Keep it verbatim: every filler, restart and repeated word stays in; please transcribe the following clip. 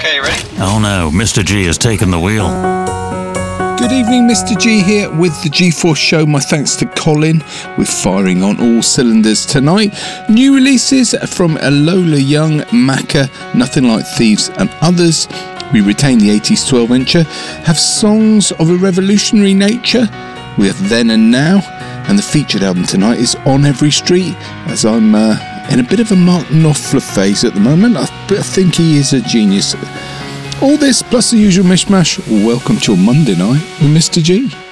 Okay, ready? Oh no, Mister G has taken the wheel. Good evening, Mister G here with the G-Force Show. My thanks to Colin. We're firing on all cylinders tonight. New releases from Lola Young, Macca, Nothing Like Thieves and others. We retain the eighties twelve-incher. Have songs of a revolutionary nature. We have Then and Now. And the featured album tonight is On Every Street, as I'm uh, in a bit of a Mark Knopfler phase at the moment. I, I think he is a genius. All this plus the usual mishmash. Welcome to your Monday night with Mister G.